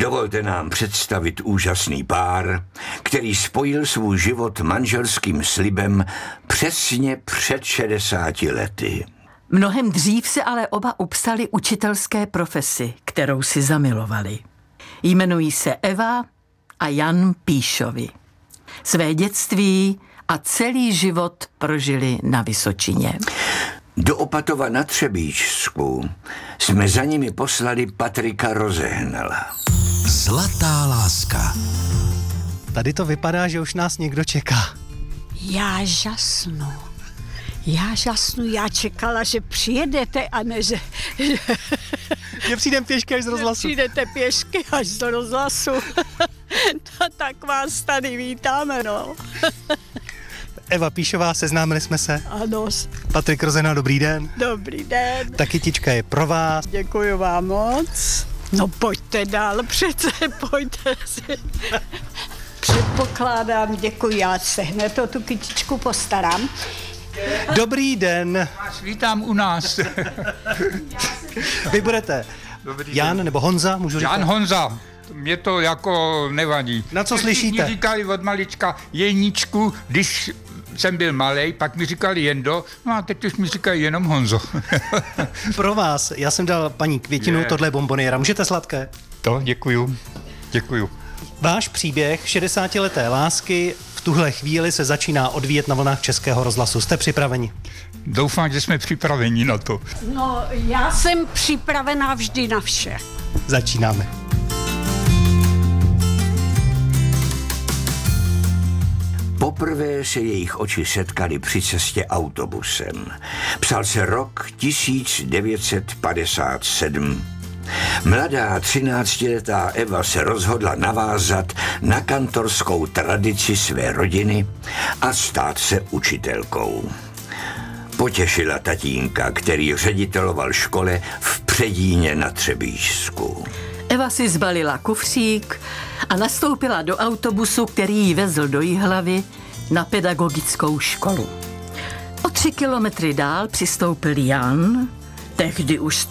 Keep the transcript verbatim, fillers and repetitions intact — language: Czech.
Dovolte nám představit úžasný pár, který spojil svůj život manželským slibem přesně před šedesáti lety. Mnohem dřív se ale oba upsali učitelské profesi, kterou si zamilovali. Jmenují se Eva a Jan Píšovi. Své dětství a celý život prožili na Vysočině. Do Opatova na Třebíčsku jsme za nimi poslali Patrika Rozehnala. Zlatá láska. Tady to vypadá, že už nás někdo čeká. Já žasnu. Já žasnu, já čekala, že přijedete a ne, že... Že přijdem pěšky až z rozhlasu. Přijdete pěšky až z rozhlasu. No, tak vás tady vítáme, no. Eva Píšová, seznámili jsme se. Ano. Patrik Rozehnal, dobrý den. Dobrý den. Ta kytička je pro vás. Děkuji vám moc. No pojďte dál, přece pojďte si. Předpokládám, děkuji, já se hned o tu kytičku postarám. Dobrý den. Vás vítám u nás. Vy budete Dobrý Jan den. nebo Honza, můžu říkat? Jan Honza. Mě to jako nevadí. Na co Mě slyšíte? Všichni říkali od malička Jeníčku, když jsem byl malej, pak mi říkali Jendo, no a teď už mi říkají jenom Honzo. Pro vás, já jsem dal paní květinu, Je. tohle je bomboniera. Můžete sladké? To, děkuju. Děkuju. Váš příběh šedesátileté lásky v tuhle chvíli se začíná odvíjet na vlnách Českého rozhlasu. Jste připraveni? Doufám, že jsme připraveni na to. No, já jsem připravená vždy na vše. Začínáme. Poprvé se jejich oči setkali při cestě autobusem. Psal se rok tisíc devět set padesát sedm. Mladá třináctiletá Eva se rozhodla navázat na kantorskou tradici své rodiny a stát se učitelkou. Potěšila tatínka, který řediteloval škole v Předíně na Třebíčsku. Eva si zbalila kufřík a nastoupila do autobusu, který ji vezl do Jihlavy na pedagogickou školu. O tři kilometry dál přistoupil Jan, tehdy už